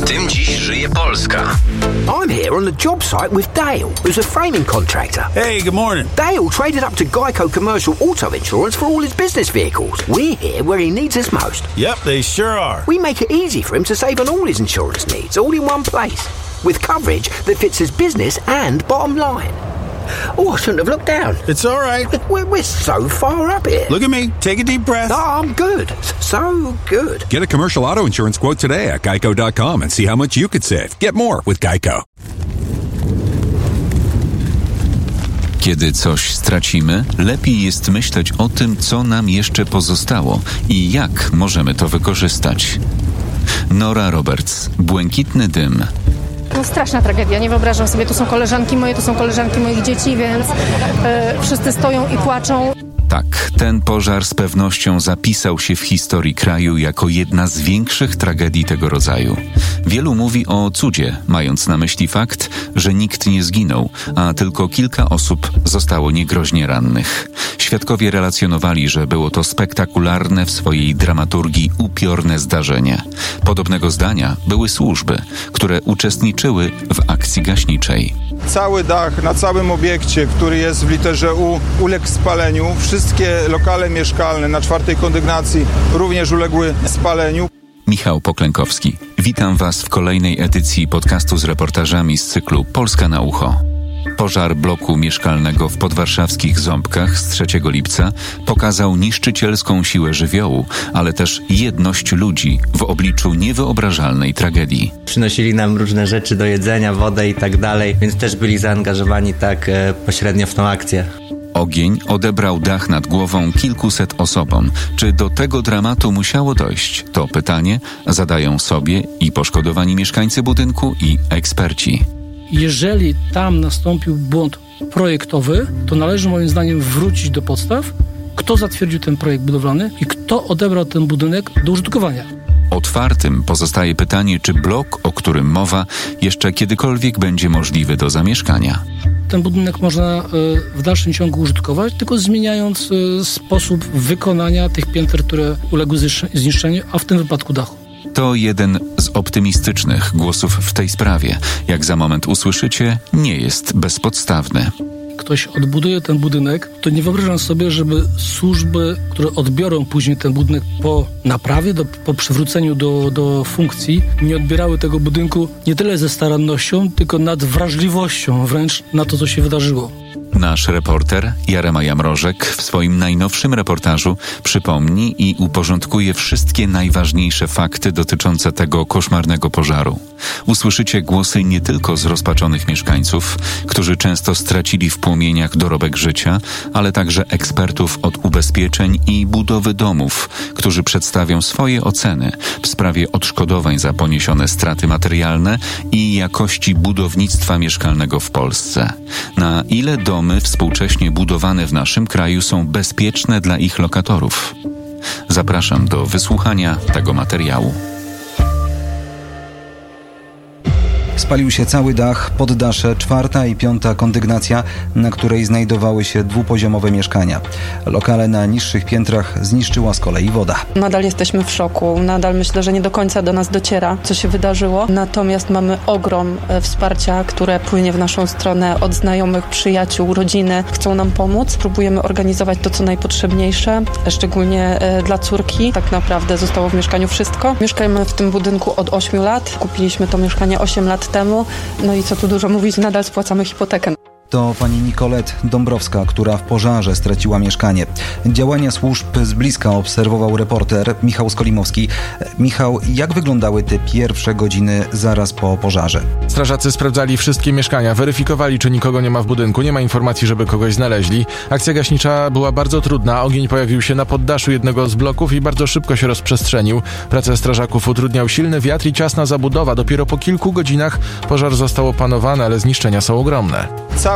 Tym dziś żyje Polska. I'm here on the job site with Dale, who's a framing contractor. Hey, good morning. Dale traded up to Geico Commercial Auto Insurance for all his business vehicles. We're here where he needs us most. Yep, they sure are. We make it easy for him to save on all his insurance needs, all in one place, with coverage that fits his business and bottom line. Oh, I shouldn't have looked down. It's all right. We're so far up here. Look at me. Take a deep breath. Oh, I'm good. So good. Get a commercial auto insurance quote today at geico.com and see how much you could save. Get more with Geico. Kiedy coś stracimy, lepiej jest myśleć o tym, co nam jeszcze pozostało i jak możemy to wykorzystać. Nora Roberts, Błękitny dym. No, straszna tragedia, nie wyobrażam sobie, tu są koleżanki moich dzieci, więc wszyscy stoją i płaczą. Tak, ten pożar z pewnością zapisał się w historii kraju jako jedna z większych tragedii tego rodzaju. Wielu mówi o cudzie, mając na myśli fakt, że nikt nie zginął, a tylko kilka osób zostało niegroźnie rannych. Świadkowie relacjonowali, że było to spektakularne w swojej dramaturgii upiorne zdarzenie. Podobnego zdania były służby, które uczestniczyły w akcji gaśniczej. Cały dach na całym obiekcie, który jest w literze U, uległ spaleniu. Wszystkie lokale mieszkalne na 4. kondygnacji również uległy spaleniu. Michał Poklękowski. Witam Was w kolejnej edycji podcastu z reportażami z cyklu Polska na ucho. Pożar bloku mieszkalnego w podwarszawskich Ząbkach z 3 lipca pokazał niszczycielską siłę żywiołu, ale też jedność ludzi w obliczu niewyobrażalnej tragedii. Przynosili nam różne rzeczy do jedzenia, wodę i tak dalej, więc też byli zaangażowani tak pośrednio w tą akcję. Ogień odebrał dach nad głową kilkuset osobom. Czy do tego dramatu musiało dojść? To pytanie zadają sobie i poszkodowani mieszkańcy budynku, i eksperci. Jeżeli tam nastąpił błąd projektowy, to należy moim zdaniem wrócić do podstaw, kto zatwierdził ten projekt budowlany i kto odebrał ten budynek do użytkowania. Otwartym pozostaje pytanie, czy blok, o którym mowa, jeszcze kiedykolwiek będzie możliwy do zamieszkania. Ten budynek można w dalszym ciągu użytkować, tylko zmieniając sposób wykonania tych pięter, które uległy zniszczeniu, a w tym wypadku dachu. To jeden z optymistycznych głosów w tej sprawie. Jak za moment usłyszycie, nie jest bezpodstawny. Ktoś odbuduje ten budynek, to nie wyobrażam sobie, żeby służby, które odbiorą później ten budynek po naprawie, po przywróceniu do funkcji, nie odbierały tego budynku nie tyle ze starannością, tylko nad wrażliwością wręcz na to, co się wydarzyło. Nasz reporter Jarema Mrożek w swoim najnowszym reportażu przypomni i uporządkuje wszystkie najważniejsze fakty dotyczące tego koszmarnego pożaru. Usłyszycie głosy nie tylko zrozpaczonych mieszkańców, którzy często stracili w płomieniach dorobek życia, ale także ekspertów od ubezpieczeń i budowy domów, którzy przedstawią swoje oceny w sprawie odszkodowań za poniesione straty materialne i jakości budownictwa mieszkalnego w Polsce. Na ile domy współcześnie budowane w naszym kraju są bezpieczne dla ich lokatorów? Zapraszam do wysłuchania tego materiału. Spalił się cały dach, poddasze, 4. i 5. kondygnacja, na której znajdowały się dwupoziomowe mieszkania. Lokale na niższych piętrach zniszczyła z kolei woda. Nadal jesteśmy w szoku, nadal myślę, że nie do końca do nas dociera, co się wydarzyło. Natomiast mamy ogrom wsparcia, które płynie w naszą stronę od znajomych, przyjaciół, rodziny. Chcą nam pomóc. Próbujemy organizować to, co najpotrzebniejsze, szczególnie dla córki. Tak naprawdę zostało w mieszkaniu wszystko. Mieszkamy w tym budynku od 8 lat. Kupiliśmy to mieszkanie 8 lat temu. No i co tu dużo mówić, nadal spłacamy hipotekę. To pani Nicolette Dąbrowska, która w pożarze straciła mieszkanie. Działania służb z bliska obserwował reporter Michał Skolimowski. Michał, jak wyglądały te pierwsze godziny zaraz po pożarze? Strażacy sprawdzali wszystkie mieszkania, weryfikowali, czy nikogo nie ma w budynku, nie ma informacji, żeby kogoś znaleźli. Akcja gaśnicza była bardzo trudna, ogień pojawił się na poddaszu jednego z bloków i bardzo szybko się rozprzestrzenił. Pracę strażaków utrudniał silny wiatr i ciasna zabudowa. Dopiero po kilku godzinach pożar został opanowany, ale zniszczenia są ogromne. Cały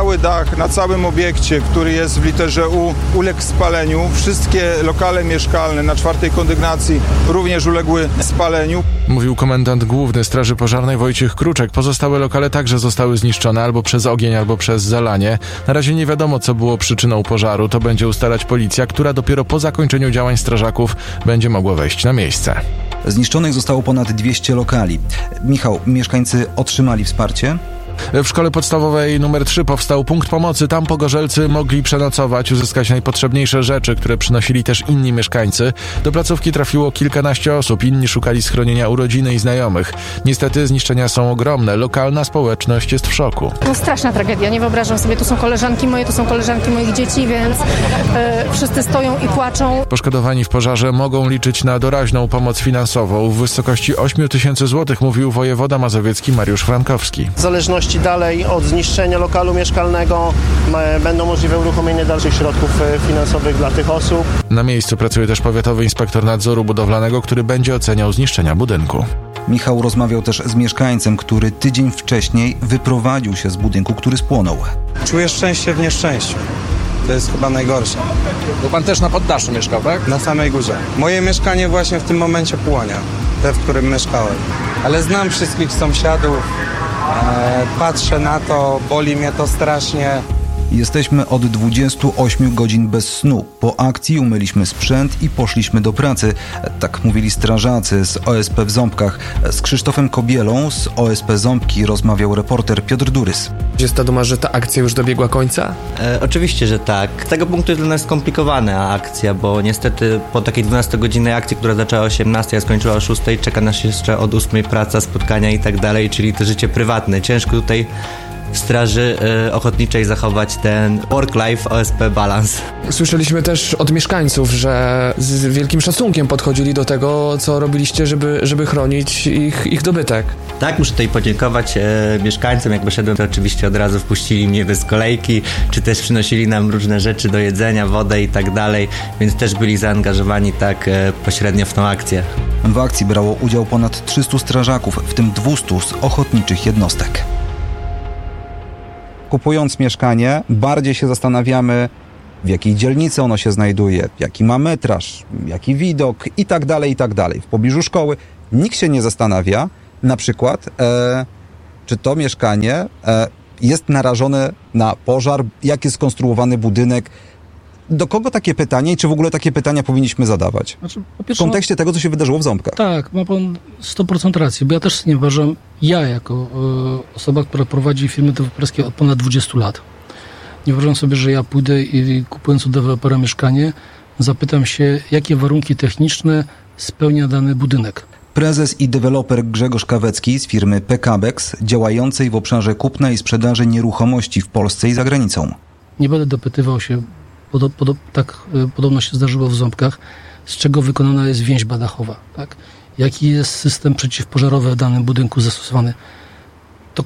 Cały dach na całym obiekcie, który jest w literze U, uległ spaleniu. Wszystkie lokale mieszkalne na 4. kondygnacji również uległy spaleniu. Mówił komendant główny Straży Pożarnej Wojciech Kruczek. Pozostałe lokale także zostały zniszczone albo przez ogień, albo przez zalanie. Na razie nie wiadomo, co było przyczyną pożaru. To będzie ustalać policja, która dopiero po zakończeniu działań strażaków będzie mogła wejść na miejsce. Zniszczonych zostało ponad 200 lokali. Michał, mieszkańcy otrzymali wsparcie? W szkole podstawowej nr 3 powstał punkt pomocy. Tam pogorzelcy mogli przenocować, uzyskać najpotrzebniejsze rzeczy, które przynosili też inni mieszkańcy. Do placówki trafiło kilkanaście osób. Inni szukali schronienia u rodziny i znajomych. Niestety zniszczenia są ogromne. Lokalna społeczność jest w szoku. No straszna tragedia. Nie wyobrażam sobie. Tu są koleżanki moje, tu są koleżanki moich dzieci, więc wszyscy stoją i płaczą. Poszkodowani w pożarze mogą liczyć na doraźną pomoc finansową w wysokości 8 000 złotych, mówił wojewoda mazowiecki Mariusz Frankowski. W zależności dalej od zniszczenia lokalu mieszkalnego będą możliwe uruchomienie dalszych środków finansowych dla tych osób. Na miejscu pracuje też powiatowy inspektor nadzoru budowlanego, który będzie oceniał zniszczenia budynku. Michał rozmawiał też z mieszkańcem, który tydzień wcześniej wyprowadził się z budynku, który spłonął. Czuję szczęście w nieszczęściu. To jest chyba najgorsze. Bo pan też na poddaszu mieszkał, tak? Na samej górze. Moje mieszkanie właśnie w tym momencie płonie. Te, w którym mieszkałem. Ale znam wszystkich sąsiadów. Patrzę na to, boli mnie to strasznie. Jesteśmy od 28 godzin bez snu. Po akcji umyliśmy sprzęt i poszliśmy do pracy. Tak mówili strażacy z OSP w Ząbkach. Z Krzysztofem Kobielą z OSP Ząbki rozmawiał reporter Piotr Durys. Jest ta duma, że ta akcja już dobiegła końca? Oczywiście, że tak. Z tego punktu jest dla nas skomplikowana akcja, bo niestety po takiej 12-godzinnej akcji, która zaczęła o 18, a skończyła o 6, czeka nas jeszcze od 8 praca, spotkania i tak dalej, czyli to życie prywatne. Ciężko tutaj w Straży Ochotniczej zachować ten work-life OSP balans. Słyszeliśmy też od mieszkańców, że z wielkim szacunkiem podchodzili do tego, co robiliście, żeby chronić ich dobytek. Tak, muszę tutaj podziękować mieszkańcom. Jak wyszedłem, to oczywiście od razu wpuścili mnie bez kolejki, czy też przynosili nam różne rzeczy do jedzenia, wodę i tak dalej, więc też byli zaangażowani tak pośrednio w tą akcję. W akcji brało udział ponad 300 strażaków, w tym 200 z ochotniczych jednostek. Kupując mieszkanie, bardziej się zastanawiamy, w jakiej dzielnicy ono się znajduje, jaki ma metraż, jaki widok i tak dalej, w pobliżu szkoły. Nikt się nie zastanawia, na przykład, czy to mieszkanie jest narażone na pożar, jak jest skonstruowany budynek. Do kogo takie pytanie i czy w ogóle takie pytania powinniśmy zadawać? Znaczy, po pierwsze, w kontekście tego, co się wydarzyło w Ząbkach. Tak, ma pan 100% racji, bo ja też nie uważam, ja jako osoba, która prowadzi firmy deweloperskie od ponad 20 lat, nie wyobrażam sobie, że ja pójdę i kupując u dewelopera mieszkanie, zapytam się, jakie warunki techniczne spełnia dany budynek. Prezes i deweloper Grzegorz Kawecki z firmy PKBEX, działającej w obszarze kupna i sprzedaży nieruchomości w Polsce i za granicą. Nie będę dopytywał się, podobno się zdarzyło w Ząbkach, z czego wykonana jest więźba dachowa, tak? Jaki jest system przeciwpożarowy w danym budynku zastosowany. To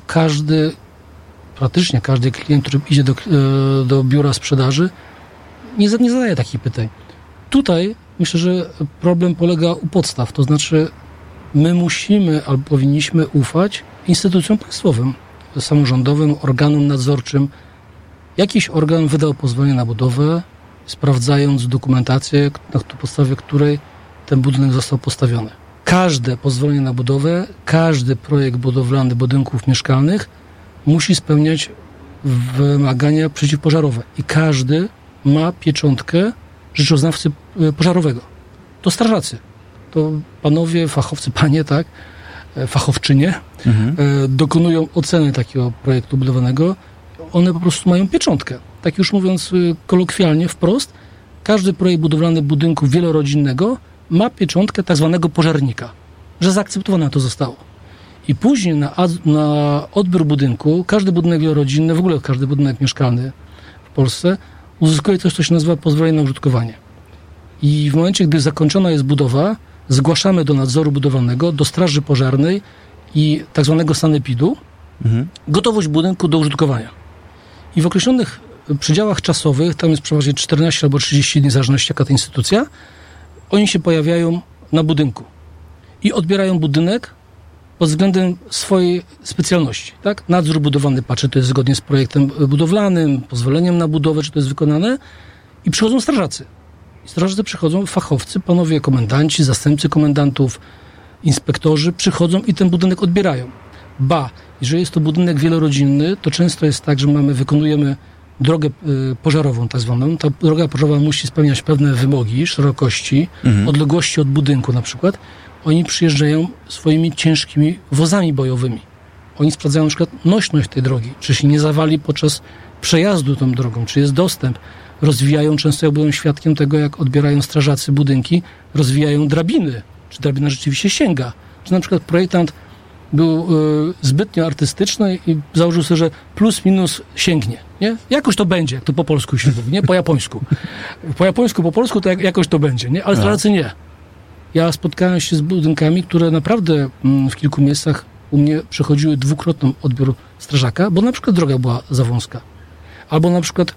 praktycznie każdy klient, który idzie do biura sprzedaży, nie zadaje takich pytań. Tutaj myślę, że problem polega u podstaw, to znaczy my musimy albo powinniśmy ufać instytucjom państwowym, samorządowym, organom nadzorczym. Jakiś organ wydał pozwolenie na budowę, sprawdzając dokumentację, na podstawie której ten budynek został postawiony. Każde pozwolenie na budowę, każdy projekt budowlany budynków mieszkalnych musi spełniać wymagania przeciwpożarowe i każdy ma pieczątkę rzeczoznawcy pożarowego. To strażacy, to panowie, fachowcy, panie, tak, fachowczynie dokonują oceny takiego projektu budowanego. One po prostu mają pieczątkę. Tak już mówiąc kolokwialnie, wprost, każdy projekt budowlany budynku wielorodzinnego ma pieczątkę tak zwanego pożarnika, że zaakceptowane to zostało. I później na odbiór budynku, każdy budynek wielorodzinny, w ogóle każdy budynek mieszkalny w Polsce uzyskuje coś, co się nazywa pozwolenie na użytkowanie. I w momencie, gdy zakończona jest budowa, zgłaszamy do nadzoru budowlanego, do straży pożarnej i tak zwanego sanepidu gotowość budynku do użytkowania. I w określonych przedziałach czasowych, tam jest przeważnie 14 albo 30 dni, w zależności jaka ta instytucja, oni się pojawiają na budynku i odbierają budynek pod względem swojej specjalności, tak? Nadzór budowlany patrzy, czy to jest zgodnie z projektem budowlanym, pozwoleniem na budowę, czy to jest wykonane i przychodzą strażacy. I strażacy przychodzą, fachowcy, panowie komendanci, zastępcy komendantów, inspektorzy przychodzą i ten budynek odbierają. Ba, jeżeli jest to budynek wielorodzinny, to często jest tak, że wykonujemy drogę pożarową tak zwaną. Ta droga pożarowa musi spełniać pewne wymogi, szerokości, odległości od budynku na przykład. Oni przyjeżdżają swoimi ciężkimi wozami bojowymi. Oni sprawdzają na przykład nośność tej drogi, czy się nie zawali podczas przejazdu tą drogą, czy jest dostęp. Rozwijają, często ja byłem świadkiem tego, jak odbierają strażacy budynki, rozwijają drabiny, czy drabina rzeczywiście sięga. Czy na przykład projektant był zbytnio artystyczny i założył sobie, że plus minus sięgnie. Nie? Jakoś to będzie, jak to po polsku się mówi, nie? Po japońsku. Po polsku to jakoś to będzie, nie? Ale strażacy nie. Ja spotkałem się z budynkami, które naprawdę w kilku miejscach u mnie przechodziły dwukrotny odbiór strażaka, bo na przykład droga była za wąska. Albo na przykład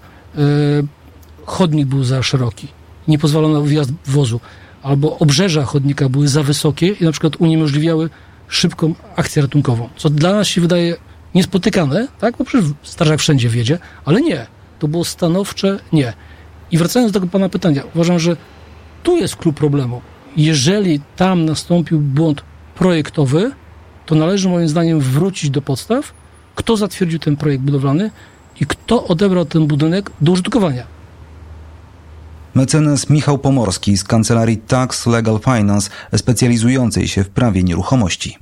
chodnik był za szeroki. Nie pozwalono na wyjazd wozu. Albo obrzeża chodnika były za wysokie i na przykład uniemożliwiały szybką akcję ratunkową. Co dla nas się wydaje niespotykane, tak? Bo przecież strażak wszędzie wiedzie, ale nie. To było stanowcze nie. I wracając do tego pana pytania, uważam, że tu jest klucz problemu. Jeżeli tam nastąpił błąd projektowy, to należy moim zdaniem wrócić do podstaw, kto zatwierdził ten projekt budowlany i kto odebrał ten budynek do użytkowania. Mecenas Michał Pomorski z kancelarii Tax Legal Finance, specjalizującej się w prawie nieruchomości.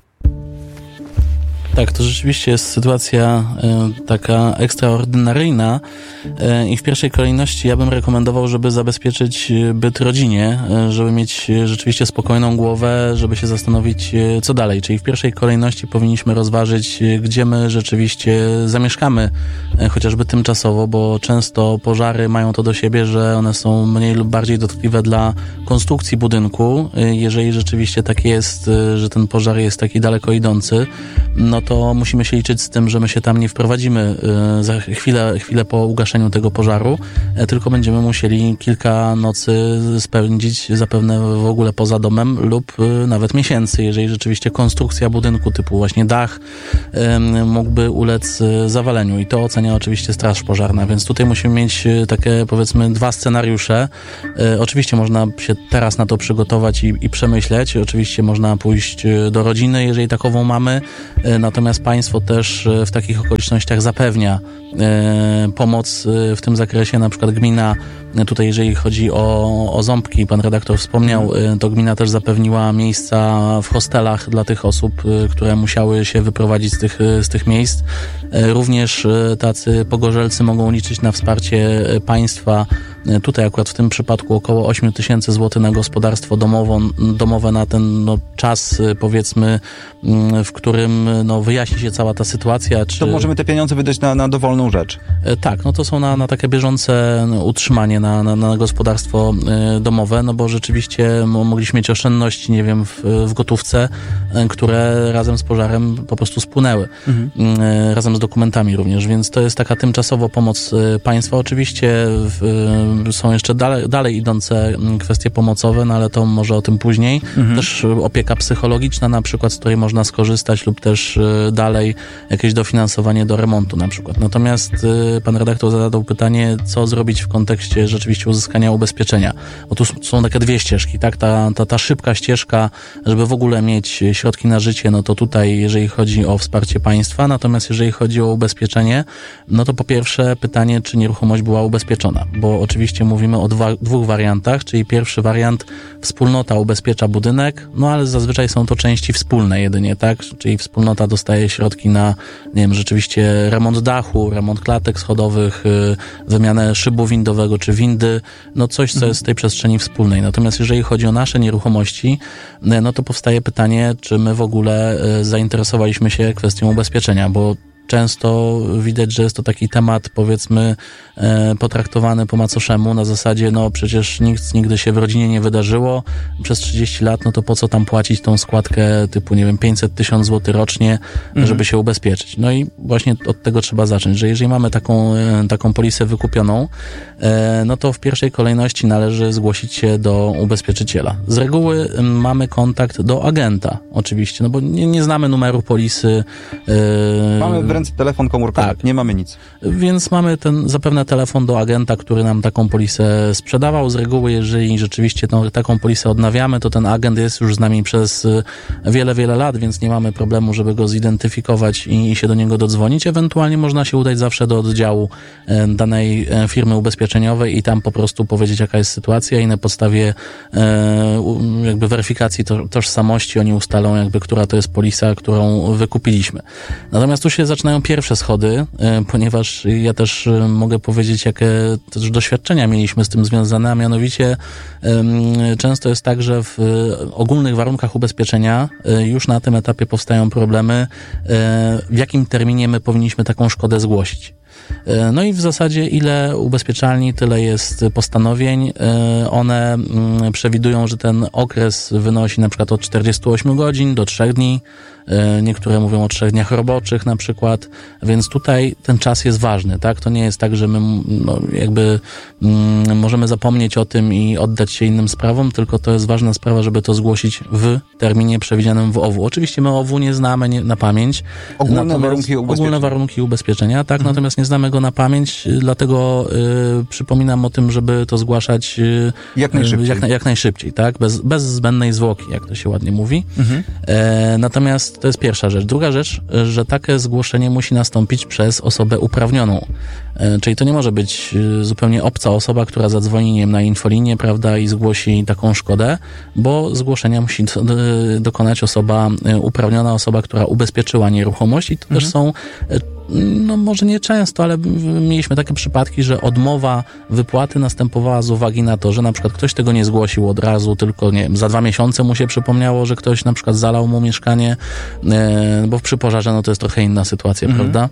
Tak, to rzeczywiście jest sytuacja taka ekstraordynaryjna i w pierwszej kolejności ja bym rekomendował, żeby zabezpieczyć byt rodzinie, żeby mieć rzeczywiście spokojną głowę, żeby się zastanowić, co dalej. Czyli w pierwszej kolejności powinniśmy rozważyć, gdzie my rzeczywiście zamieszkamy, chociażby tymczasowo, bo często pożary mają to do siebie, że one są mniej lub bardziej dotkliwe dla konstrukcji budynku. Jeżeli rzeczywiście tak jest, że ten pożar jest taki daleko idący, no to musimy się liczyć z tym, że my się tam nie wprowadzimy za chwilę po ugaszeniu tego pożaru, tylko będziemy musieli kilka nocy spędzić zapewne w ogóle poza domem lub nawet miesięcy, jeżeli rzeczywiście konstrukcja budynku typu właśnie dach mógłby ulec zawaleniu i to ocenia oczywiście Straż Pożarna, więc tutaj musimy mieć takie powiedzmy dwa scenariusze. Oczywiście można się teraz na to przygotować i przemyśleć, oczywiście można pójść do rodziny, jeżeli takową mamy, natomiast państwo też w takich okolicznościach zapewnia pomoc w tym zakresie, na przykład gmina, tutaj jeżeli chodzi o ząbki, pan redaktor wspomniał, to gmina też zapewniła miejsca w hostelach dla tych osób, które musiały się wyprowadzić z tych miejsc. Również tacy pogorzelcy mogą liczyć na wsparcie państwa. Tutaj akurat w tym przypadku około 8 000 złotych na gospodarstwo domowe na ten czas, powiedzmy, w którym wyjaśni się cała ta sytuacja. To możemy te pieniądze wydać na dowolną rzecz. Tak, to są na takie bieżące utrzymanie, na gospodarstwo domowe, bo rzeczywiście mogliśmy mieć oszczędności, nie wiem, w gotówce, które razem z pożarem po prostu spłynęły. Razem z dokumentami również, więc to jest taka tymczasowo pomoc państwa. Oczywiście są jeszcze dalej idące kwestie pomocowe, ale to może o tym później. Też opieka psychologiczna na przykład, z której można skorzystać lub też dalej jakieś dofinansowanie do remontu na przykład. Natomiast pan redaktor zadał pytanie, co zrobić w kontekście rzeczywiście uzyskania ubezpieczenia. Bo tu są takie dwie ścieżki, tak? Ta szybka ścieżka, żeby w ogóle mieć środki na życie, to tutaj jeżeli chodzi o wsparcie państwa, natomiast jeżeli chodzi o ubezpieczenie, to po pierwsze pytanie, czy nieruchomość była ubezpieczona, bo oczywiście mówimy o dwóch wariantach, czyli pierwszy wariant, wspólnota ubezpiecza budynek, ale zazwyczaj są to części wspólne jedynie, tak? Czyli wspólnota dostaje środki na, nie wiem, rzeczywiście remont dachu, remont klatek schodowych, wymianę szybu windowego czy windy, coś, co jest z tej przestrzeni wspólnej. Natomiast jeżeli chodzi o nasze nieruchomości, to powstaje pytanie, czy my w ogóle zainteresowaliśmy się kwestią ubezpieczenia, bo często widać, że jest to taki temat, powiedzmy, potraktowany po macoszemu, na zasadzie, no przecież nic nigdy się w rodzinie nie wydarzyło, przez 30 lat, no to po co tam płacić tą składkę typu, nie wiem, 500-1000 zł rocznie, żeby się ubezpieczyć. No i właśnie od tego trzeba zacząć, że jeżeli mamy taką polisę wykupioną, no to w pierwszej kolejności należy zgłosić się do ubezpieczyciela. Z reguły mamy kontakt do agenta, oczywiście, no bo nie znamy numeru polisy. Mamy w ręce telefon komórkowy, tak. Nie mamy nic. Więc mamy zapewne telefon do agenta, który nam taką polisę sprzedawał. Z reguły, jeżeli rzeczywiście taką polisę odnawiamy, to ten agent jest już z nami przez wiele, wiele lat, więc nie mamy problemu, żeby go zidentyfikować i się do niego dodzwonić. Ewentualnie można się udać zawsze do oddziału danej firmy ubezpieczeniowej i tam po prostu powiedzieć, jaka jest sytuacja i na podstawie jakby weryfikacji tożsamości oni ustalą, jakby która to jest polisa, którą wykupiliśmy. Natomiast tu się zaczynają pierwsze schody, ponieważ ja też mogę powiedzieć, jakie też doświadczenia mieliśmy z tym związane, a mianowicie często jest tak, że w ogólnych warunkach ubezpieczenia już na tym etapie powstają problemy, w jakim terminie my powinniśmy taką szkodę zgłosić. No i w zasadzie ile ubezpieczalni, tyle jest postanowień. One przewidują, że ten okres wynosi na przykład od 48 godzin do 3 dni. Niektóre mówią o 3 dniach roboczych na przykład, więc tutaj ten czas jest ważny, tak? To nie jest tak, że my możemy zapomnieć o tym i oddać się innym sprawom, tylko to jest ważna sprawa, żeby to zgłosić w terminie przewidzianym w OWU. Oczywiście my OWU nie znamy na pamięć. Ogólne warunki ubezpieczenia, tak? Natomiast nie znamy go na pamięć, dlatego przypominam o tym, żeby to zgłaszać jak najszybciej, tak? Bez zbędnej zwłoki, jak to się ładnie mówi. Natomiast to jest pierwsza rzecz. Druga rzecz, że takie zgłoszenie musi nastąpić przez osobę uprawnioną. Czyli to nie może być zupełnie obca osoba, która zadzwoni, nie wiem, na infolinię, prawda, i zgłosi taką szkodę, bo zgłoszenia musi dokonać osoba uprawniona, osoba, która ubezpieczyła nieruchomość i to też są, no może nie często, ale mieliśmy takie przypadki, że odmowa wypłaty następowała z uwagi na to, że na przykład ktoś tego nie zgłosił od razu, tylko nie wiem, za 2 miesiące mu się przypomniało, że ktoś na przykład zalał mu mieszkanie, bo przy pożarze no to jest trochę inna sytuacja, prawda?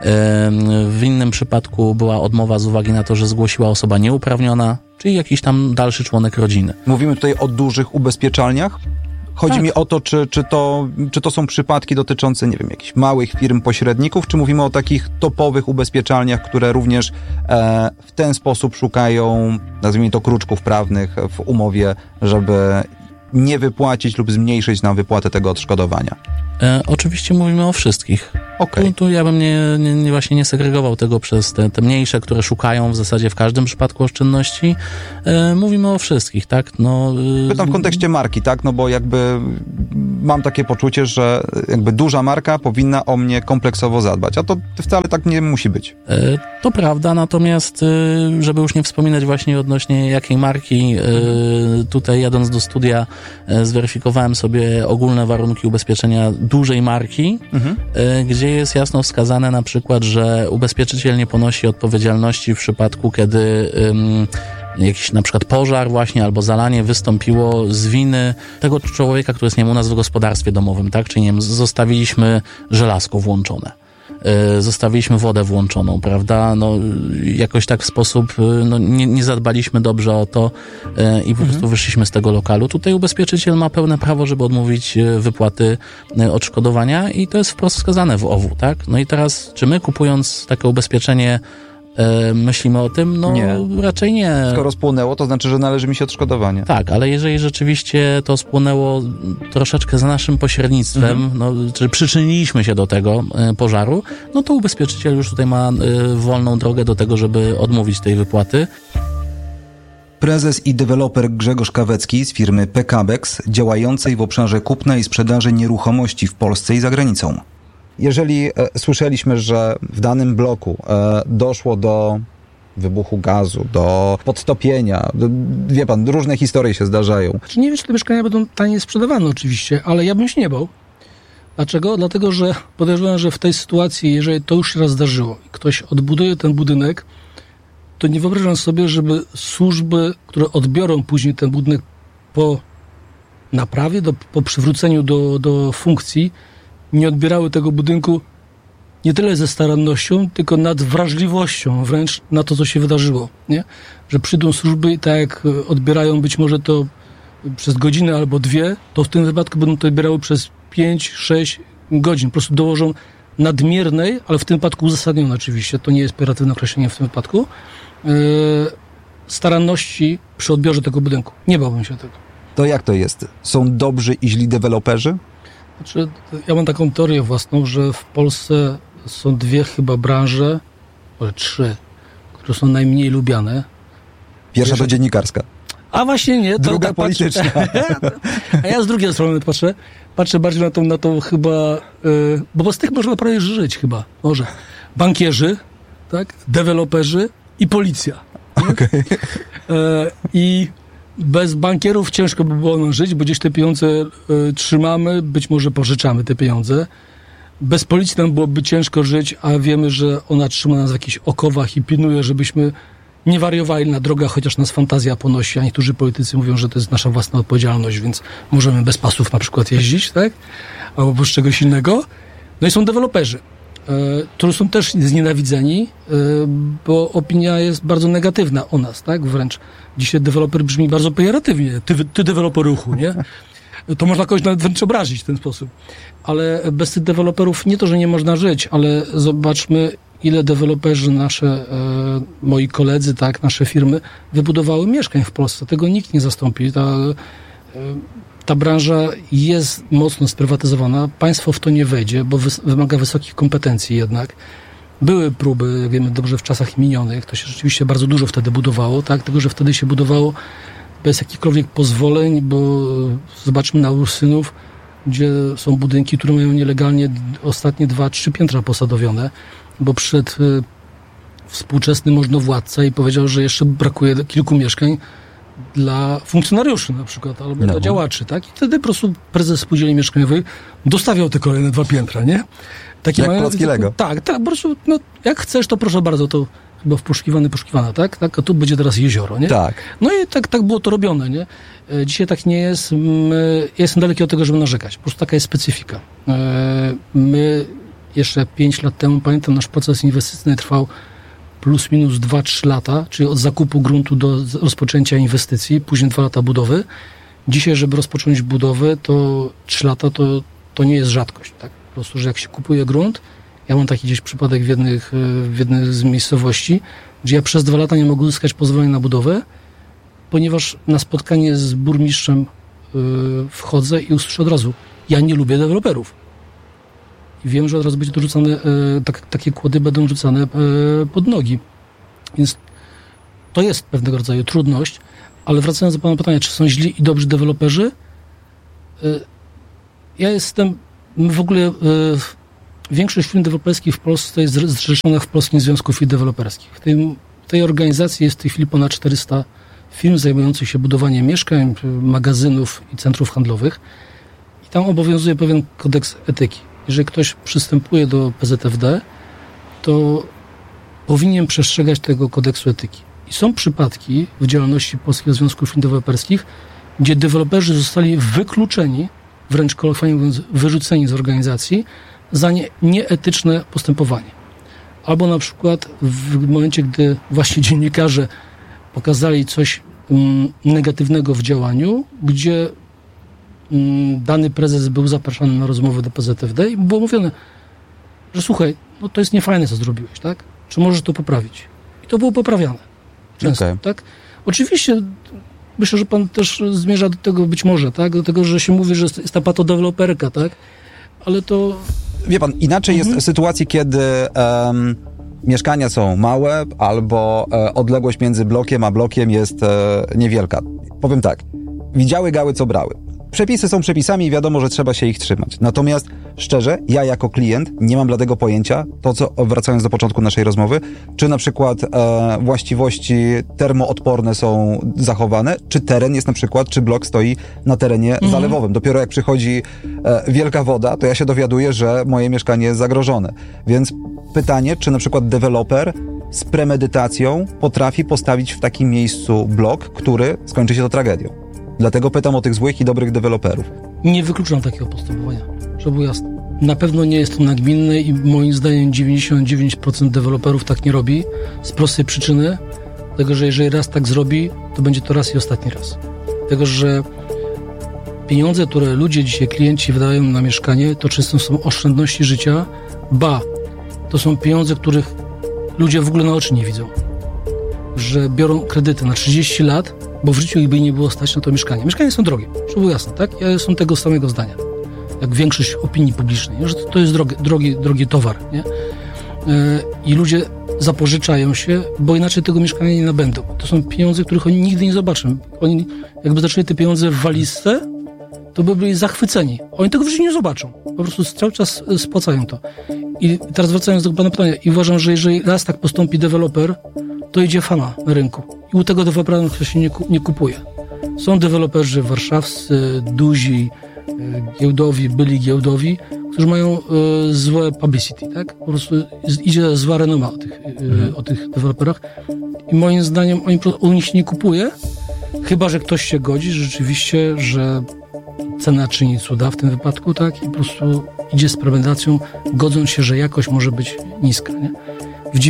W innym przypadku była odmowa z uwagi na to, że zgłosiła osoba nieuprawniona, czyli jakiś tam dalszy członek rodziny. Mówimy tutaj o dużych ubezpieczalniach? Chodzi mi o to, czy to są przypadki dotyczące, nie wiem, jakichś małych firm, pośredników, czy mówimy o takich topowych ubezpieczalniach, które również w ten sposób szukają, nazwijmy to, kruczków prawnych w umowie, żeby nie wypłacić lub zmniejszyć nam wypłatę tego odszkodowania? Oczywiście mówimy o wszystkich. Okay. Tu ja bym właśnie nie segregował tego przez te mniejsze, które szukają w zasadzie w każdym przypadku oszczędności. Mówimy o wszystkich, tak? No, pytam w kontekście marki, tak? No bo jakby mam takie poczucie, że jakby duża marka powinna o mnie kompleksowo zadbać, a to wcale tak nie musi być. To prawda, natomiast żeby już nie wspominać właśnie odnośnie jakiej marki, tutaj jadąc do studia zweryfikowałem sobie ogólne warunki ubezpieczenia dużej marki, gdzie jest jasno wskazane na przykład, że ubezpieczyciel nie ponosi odpowiedzialności w przypadku, kiedy jakiś na przykład pożar właśnie albo zalanie wystąpiło z winy tego człowieka, który jest, nie wiem, u nas w gospodarstwie domowym, tak? Czyli nie wiem, zostawiliśmy żelazko włączone. Zostawiliśmy wodę włączoną, prawda? No, jakoś tak w sposób, no, nie zadbaliśmy dobrze o to i po prostu wyszliśmy z tego lokalu. Tutaj ubezpieczyciel ma pełne prawo, żeby odmówić wypłaty odszkodowania i to jest wprost wskazane w OWU, tak? No i teraz, czy my kupując takie ubezpieczenie myślimy o tym? No nie. Raczej nie. Skoro spłonęło, to znaczy, że należy mi się odszkodowanie. Tak, ale jeżeli rzeczywiście to spłonęło troszeczkę za naszym pośrednictwem, no, czy przyczyniliśmy się do tego pożaru, no to ubezpieczyciel już tutaj ma wolną drogę do tego, żeby odmówić tej wypłaty. Prezes i deweloper Grzegorz Kawecki z firmy PKBEX, działającej w obszarze kupna i sprzedaży nieruchomości w Polsce i za granicą. Jeżeli słyszeliśmy, że w danym bloku doszło do wybuchu gazu, do podtopienia, wie pan, różne historie się zdarzają. Nie wiem, czy te mieszkania będą taniej sprzedawane oczywiście, ale ja bym się nie bał. Dlaczego? Dlatego, że podejrzewam, że w tej sytuacji, jeżeli to już się raz zdarzyło i ktoś odbuduje ten budynek, to nie wyobrażam sobie, żeby służby, które odbiorą później ten budynek po naprawie, po przywróceniu do funkcji, nie odbierały tego budynku nie tyle ze starannością, tylko nad wrażliwością wręcz na to, co się wydarzyło, nie? Że przyjdą służby i tak jak odbierają być może to przez godzinę albo 2, to w tym wypadku będą to odbierały przez 5-6 godzin. Po prostu dołożą nadmiernej, ale w tym wypadku uzasadnionej oczywiście, to nie jest pejoratywne określenie w tym wypadku, staranności przy odbiorze tego budynku. Nie bałbym się tego. To jak to jest? Są dobrzy i źli deweloperzy? Znaczy, ja mam taką teorię własną, że w Polsce są 2 chyba branże, ale 3, które są najmniej lubiane. Pierwsza to dziennikarska. A właśnie nie. To, druga polityczna. A ja z drugiej strony patrzę bardziej na tą chyba, bo z tych można prawie żyć chyba, może. Bankierzy, tak, deweloperzy i policja. Okay. I bez bankierów ciężko by było nam żyć, bo gdzieś te pieniądze trzymamy, być może pożyczamy te pieniądze. Bez policji nam byłoby ciężko żyć, a wiemy, że ona trzyma nas w jakichś okowach i pilnuje, żebyśmy nie wariowali na drogach, chociaż nas fantazja ponosi, a niektórzy politycy mówią, że to jest nasza własna odpowiedzialność, więc możemy bez pasów na przykład jeździć, tak? Albo bez czegoś innego. No i są deweloperzy, którzy są też znienawidzeni, bo opinia jest bardzo negatywna o nas, tak? Wręcz dzisiaj deweloper brzmi bardzo pejoratywnie. Ty deweloper ruchu, nie? To można kogoś nawet wręcz obrazić w ten sposób. Ale bez tych deweloperów nie to, że nie można żyć, ale zobaczmy, ile deweloperzy moi koledzy, tak, nasze firmy wybudowały mieszkań w Polsce. Tego nikt nie zastąpi. Ta branża jest mocno sprywatyzowana. Państwo w to nie wejdzie, bo wymaga wysokich kompetencji jednak. Były próby, jak wiemy dobrze, w czasach minionych. To się rzeczywiście bardzo dużo wtedy budowało, tak? Tylko że wtedy się budowało bez jakichkolwiek pozwoleń, bo zobaczmy na Ursynów, gdzie są budynki, które mają nielegalnie ostatnie 2-3 piętra posadowione, bo przyszedł współczesny możnowładca i powiedział, że jeszcze brakuje kilku mieszkań dla funkcjonariuszy na przykład, albo dla działaczy, tak? I wtedy po prostu prezes spółdzielni mieszkaniowej dostawiał te kolejne 2 piętra, nie? Takie jak klocki Lego. Tak, po prostu, no, jak chcesz, to proszę bardzo, to chyba poszukiwana, tak? A tu będzie teraz jezioro, nie? Tak. No i tak było to robione, nie? Dzisiaj tak nie jest. Ja jestem daleki od tego, żeby narzekać. Po prostu taka jest specyfika. My jeszcze 5 lat temu, pamiętam, nasz proces inwestycyjny trwał plus minus 2-3 lata, czyli od zakupu gruntu do rozpoczęcia inwestycji, później 2 lata budowy. Dzisiaj, żeby rozpocząć budowę, to 3 lata to nie jest rzadkość, tak? Po prostu, że jak się kupuje grunt, ja mam taki gdzieś przypadek w jednej z miejscowości, gdzie ja przez 2 lata nie mogę uzyskać pozwolenia na budowę, ponieważ na spotkanie z burmistrzem wchodzę i usłyszę od razu, ja nie lubię deweloperów. I wiem, że od razu będzie to rzucane, takie kłody będą rzucane pod nogi. Więc to jest pewnego rodzaju trudność, ale wracając do pana pytania, czy są źli i dobrzy deweloperzy? My w ogóle większość firm deweloperskich w Polsce jest zrzeszona w Polskim Związku Firm Deweloperskich. W tej organizacji jest w tej chwili ponad 400 firm zajmujących się budowaniem mieszkań, magazynów i centrów handlowych. I tam obowiązuje pewien kodeks etyki. Jeżeli ktoś przystępuje do PZFD, to powinien przestrzegać tego kodeksu etyki. I są przypadki w działalności Polskiego Związku Firm Deweloperskich, gdzie deweloperzy zostali wykluczeni, wręcz kolokwialnie mówiąc, wyrzuceni z organizacji za nieetyczne postępowanie. Albo na przykład w momencie, gdy właśnie dziennikarze pokazali coś negatywnego w działaniu, gdzie dany prezes był zapraszany na rozmowę do PZFD i było mówione, że słuchaj, no to jest niefajne, co zrobiłeś, tak? Czy możesz to poprawić? I to było poprawiane. Często, tak? Oczywiście myślę, że pan też zmierza do tego być może, tak? Do tego, że się mówi, że jest ta patodeweloperka, tak? Ale to... Wie pan, inaczej jest w sytuacji, kiedy mieszkania są małe albo odległość między blokiem a blokiem jest niewielka. Powiem tak, widziały gały, co brały. Przepisy są przepisami i wiadomo, że trzeba się ich trzymać. Natomiast szczerze, ja jako klient nie mam bladego pojęcia, wracając do początku naszej rozmowy, czy na przykład właściwości termoodporne są zachowane, czy teren jest na przykład, czy blok stoi na terenie zalewowym. Dopiero jak przychodzi wielka woda, to ja się dowiaduję, że moje mieszkanie jest zagrożone. Więc pytanie, czy na przykład deweloper z premedytacją potrafi postawić w takim miejscu blok, który skończy się to tragedią. Dlatego pytam o tych złych i dobrych deweloperów. Nie wykluczam takiego postępowania, żeby było jasne. Na pewno nie jest to nagminne i moim zdaniem 99% deweloperów tak nie robi z prostej przyczyny, dlatego że jeżeli raz tak zrobi, to będzie to raz i ostatni raz. Dlatego że pieniądze, które ludzie dzisiaj, klienci wydają na mieszkanie, to często są oszczędności życia, to są pieniądze, których ludzie w ogóle na oczy nie widzą. Że biorą kredyty na 30 lat, bo w życiu ich by nie było stać na to mieszkanie. Mieszkania są drogie, żeby było jasne, tak? Ja jestem tego samego zdania, jak większość opinii publicznej, że to jest drogi towar, nie? I ludzie zapożyczają się, bo inaczej tego mieszkania nie nabędą. To są pieniądze, których oni nigdy nie zobaczą. Oni jakby zaczęli te pieniądze w walizce, to by byli zachwyceni. Oni tego w życiu nie zobaczą. Po prostu cały czas spłacają to. I teraz wracając do pana pytania, i uważam, że jeżeli raz tak postąpi deweloper, to idzie fama na rynku. I u tego dewelopera ktoś się nie kupuje. Są deweloperzy warszawscy, duzi, giełdowi, byli giełdowi, którzy mają złe publicity, tak? Po prostu idzie zła renoma o tych deweloperach. I moim zdaniem u nich się nie kupuje, chyba że ktoś się godzi rzeczywiście, że cena czyni cuda w tym wypadku, tak? I po prostu idzie z premedytacją, godząc się, że jakość może być niska, nie? W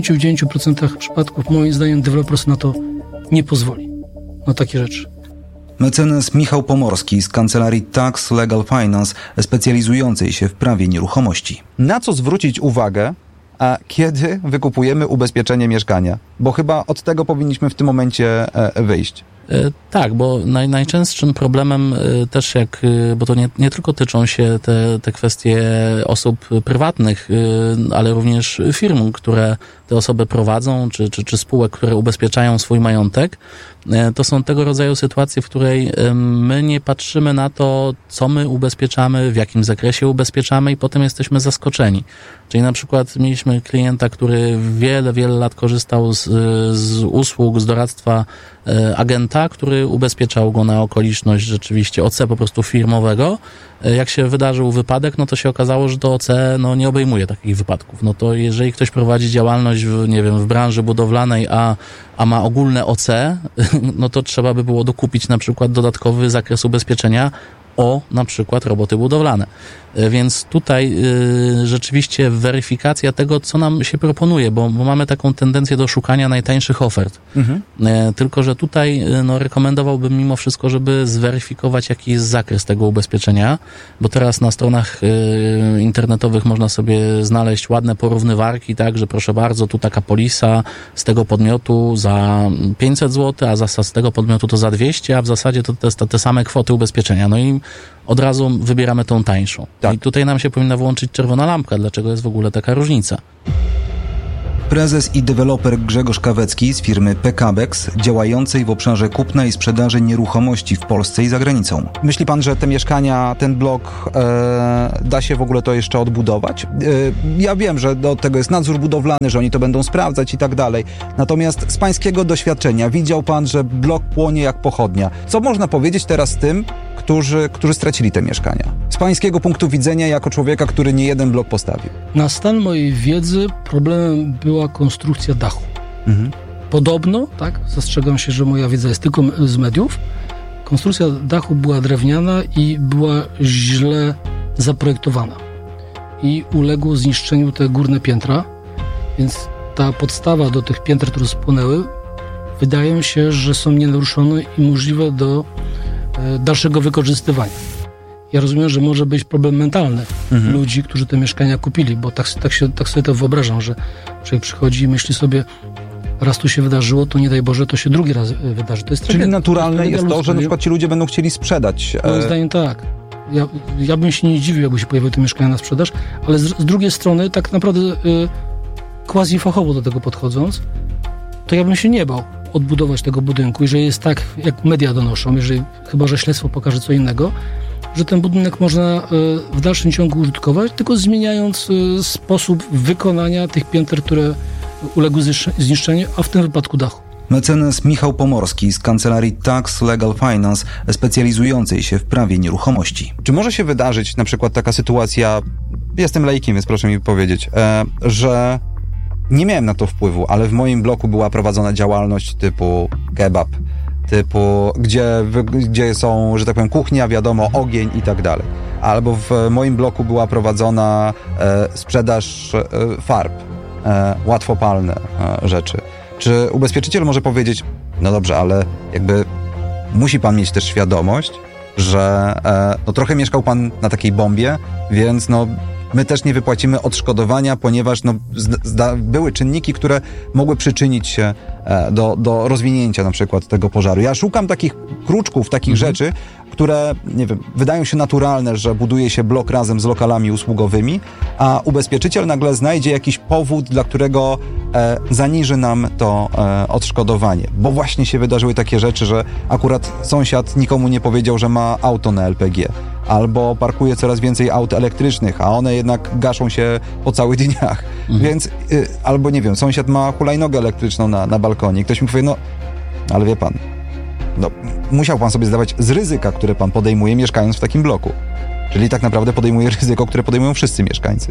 99% przypadków moim zdaniem deweloper na to nie pozwoli. Na takie rzeczy. Mecenas Michał Pomorski z kancelarii Tax Legal Finance, specjalizującej się w prawie nieruchomości. Na co zwrócić uwagę, kiedy wykupujemy ubezpieczenie mieszkania? Bo chyba od tego powinniśmy w tym momencie wyjść. Tak, bo najczęstszym problemem też bo to nie tylko tyczą się te kwestie osób prywatnych, ale również firm, które te osoby prowadzą, czy spółek, które ubezpieczają swój majątek, to są tego rodzaju sytuacje, w której my nie patrzymy na to, co my ubezpieczamy, w jakim zakresie ubezpieczamy i potem jesteśmy zaskoczeni. Czyli na przykład mieliśmy klienta, który wiele lat korzystał z usług, z doradztwa agenta, który ubezpieczał go na okoliczność rzeczywiście OC po prostu firmowego. Jak się wydarzył wypadek, no to się okazało, że to OC nie obejmuje takich wypadków. No to jeżeli ktoś prowadzi działalność w branży budowlanej, a ma ogólne OC, no to trzeba by było dokupić na przykład dodatkowy zakres ubezpieczenia o na przykład roboty budowlane. Więc tutaj rzeczywiście weryfikacja tego, co nam się proponuje, bo mamy taką tendencję do szukania najtańszych ofert. Tylko że tutaj rekomendowałbym mimo wszystko, żeby zweryfikować, jaki jest zakres tego ubezpieczenia, bo teraz na stronach internetowych można sobie znaleźć ładne porównywarki, tak, że proszę bardzo, tu taka polisa z tego podmiotu za 500 zł, a z tego podmiotu to za 200, a w zasadzie to te same kwoty ubezpieczenia. No i od razu wybieramy tą tańszą. Tak. I tutaj nam się powinna włączyć czerwona lampka, dlaczego jest w ogóle taka różnica. Prezes i deweloper Grzegorz Kawecki z firmy PKBEX, działającej w obszarze kupna i sprzedaży nieruchomości w Polsce i za granicą. Myśli pan, że te mieszkania, ten blok da się w ogóle to jeszcze odbudować? Ja wiem, że do tego jest nadzór budowlany, że oni to będą sprawdzać i tak dalej. Natomiast z pańskiego doświadczenia widział pan, że blok płonie jak pochodnia. Co można powiedzieć teraz tym, którzy stracili te mieszkania? Z pańskiego punktu widzenia, jako człowieka, który nie jeden blok postawił. Na stan mojej wiedzy problemem była konstrukcja dachu. Podobno, tak, zastrzegam się, że moja wiedza jest tylko z mediów, konstrukcja dachu była drewniana i była źle zaprojektowana. I uległo zniszczeniu te górne piętra, więc ta podstawa do tych pięter, które spłonęły, wydaje mi się, że są nienaruszone i możliwe do dalszego wykorzystywania. Ja rozumiem, że może być problem mentalny ludzi, którzy te mieszkania kupili, bo tak sobie to wyobrażam, że człowiek przychodzi i myśli sobie, raz tu się wydarzyło, to nie daj Boże, to się drugi raz wydarzy. To jest Czyli tragedia. Naturalne jest to, że na przykład ci ludzie będą chcieli sprzedać. Moim zdaniem tak. Ja bym się nie dziwił, jakby się pojawiły te mieszkania na sprzedaż, ale z drugiej strony tak naprawdę quasi fachowo do tego podchodząc, to ja bym się nie bał odbudować tego budynku, jeżeli jest tak, jak media donoszą, chyba że śledztwo pokaże co innego, że ten budynek można w dalszym ciągu użytkować, tylko zmieniając sposób wykonania tych pięter, które uległy zniszczeniu, a w tym wypadku dachu. Mecenas Michał Pomorski z kancelarii Tax Legal Finance, specjalizującej się w prawie nieruchomości. Czy może się wydarzyć na przykład taka sytuacja, jestem laikiem, więc proszę mi powiedzieć, że nie miałem na to wpływu, ale w moim bloku była prowadzona działalność typu kebab, gdzie są, że tak powiem, kuchnia, wiadomo, ogień i tak dalej. albo w moim bloku była prowadzona sprzedaż farb, łatwopalne rzeczy. Czy ubezpieczyciel może powiedzieć, no dobrze, ale jakby musi pan mieć też świadomość, że no trochę mieszkał pan na takiej bombie, więc no my też nie wypłacimy odszkodowania, ponieważ no, były czynniki, które mogły przyczynić się do rozwinięcia na przykład tego pożaru. Ja szukam takich kruczków, takich rzeczy, które, nie wiem, wydają się naturalne, że buduje się blok razem z lokalami usługowymi, a ubezpieczyciel nagle znajdzie jakiś powód, dla którego zaniży nam to odszkodowanie. Bo właśnie się wydarzyły takie rzeczy, że akurat sąsiad nikomu nie powiedział, że ma auto na LPG. Albo parkuje coraz więcej aut elektrycznych, a one jednak gaszą się po całych dniach. Więc, albo nie wiem, sąsiad ma hulajnogę elektryczną na balkonie. Ktoś mi powie, no, ale wie pan, no, musiał pan sobie zdawać z ryzyka, które pan podejmuje, mieszkając w takim bloku. Czyli tak naprawdę podejmuje ryzyko, które podejmują wszyscy mieszkańcy.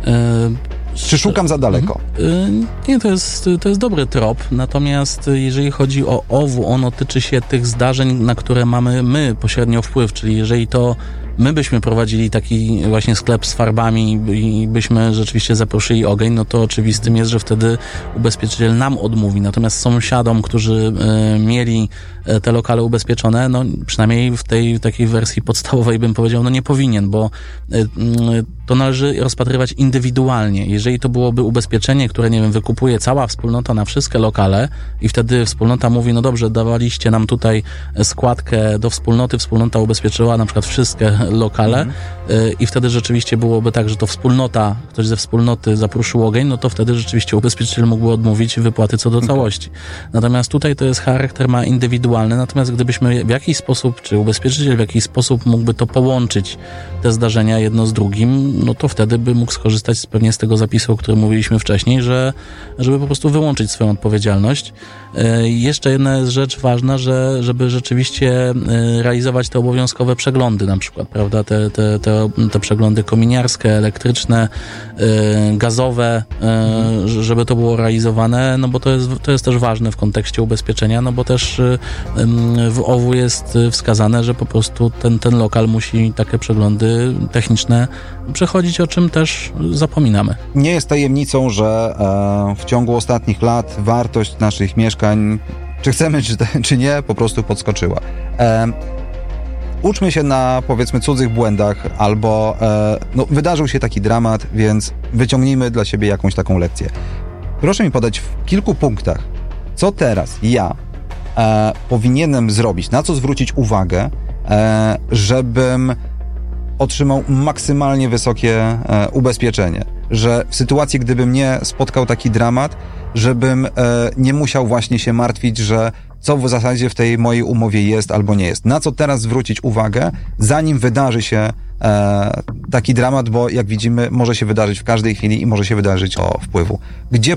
Czy szukam za daleko? Nie, to jest dobry trop, natomiast jeżeli chodzi o OWU, ono tyczy się tych zdarzeń, na które mamy my pośrednio wpływ, czyli jeżeli to my byśmy prowadzili taki właśnie sklep z farbami i byśmy rzeczywiście zaproszyli ogień, no to oczywistym jest, że wtedy ubezpieczyciel nam odmówi. Natomiast sąsiadom, którzy mieli te lokale ubezpieczone, no przynajmniej w tej takiej wersji podstawowej bym powiedział, no nie powinien, bo to należy rozpatrywać indywidualnie. Jeżeli to byłoby ubezpieczenie, które, nie wiem, wykupuje cała wspólnota na wszystkie lokale i wtedy wspólnota mówi, no dobrze, dawaliście nam tutaj składkę do wspólnoty, wspólnota ubezpieczyła na przykład wszystkie lokale i wtedy rzeczywiście byłoby tak, że to wspólnota, ktoś ze wspólnoty zaproszył ogień, no to wtedy rzeczywiście ubezpieczyciel mógłby odmówić wypłaty co do całości. Natomiast tutaj to jest charakter ma indywidualny, natomiast gdybyśmy w jakiś sposób, czy ubezpieczyciel w jakiś sposób mógłby to połączyć, te zdarzenia jedno z drugim, no to wtedy by mógł skorzystać pewnie z tego zapisu, o którym mówiliśmy wcześniej, żeby po prostu wyłączyć swoją odpowiedzialność. Jeszcze jedna jest rzecz ważna, żeby rzeczywiście realizować te obowiązkowe przeglądy na przykład, prawda, te przeglądy kominiarskie, elektryczne, gazowe, żeby to było realizowane, no bo to jest też ważne w kontekście ubezpieczenia, no bo też w OWU jest wskazane, że po prostu ten lokal musi takie przeglądy techniczne przechodzić, o czym też zapominamy. Nie jest tajemnicą, że w ciągu ostatnich lat wartość naszych mieszkań, czy chcemy, czy nie, po prostu podskoczyła. Uczmy się na, powiedzmy, cudzych błędach, albo no, wydarzył się taki dramat, więc wyciągnijmy dla siebie jakąś taką lekcję. Proszę mi podać w kilku punktach, co teraz ja powinienem zrobić, na co zwrócić uwagę, żebym otrzymał maksymalnie wysokie ubezpieczenie. Że w sytuacji, gdyby mnie spotkał taki dramat, żebym nie musiał właśnie się martwić, że co w zasadzie w tej mojej umowie jest albo nie jest. Na co teraz zwrócić uwagę, zanim wydarzy się taki dramat, bo jak widzimy, może się wydarzyć w każdej chwili i może się wydarzyć o wpływu. Gdzie